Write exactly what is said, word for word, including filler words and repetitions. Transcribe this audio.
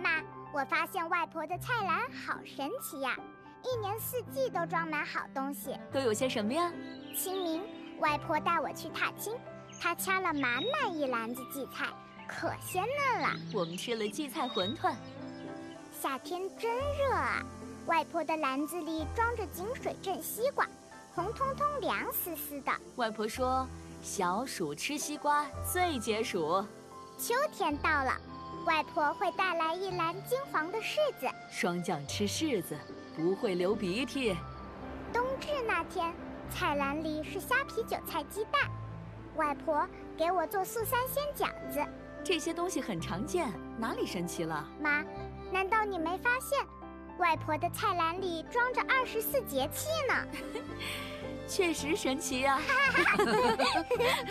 妈，我发现外婆的菜篮好神奇呀，一年四季都装满好东西。 都有些什么呀？ 清明，外婆带我去踏青，她掐了满满一篮子荠菜，可鲜嫩了。 我们吃了荠菜馄饨。 夏天真热啊，外婆的篮子里装着井水镇西瓜，红彤彤凉丝丝的。 外婆说，小暑吃西瓜最解暑。 秋天到了，外婆会带来一篮金黄的柿子。 霜降吃柿子不会流鼻涕。 冬至那天，菜篮里是虾皮韭菜鸡蛋，外婆给我做素三鲜饺子。 这些东西很常见，哪里神奇了？ 妈，难道你没发现，外婆的菜篮里装着二十四节气呢？ 确实神奇呀、啊！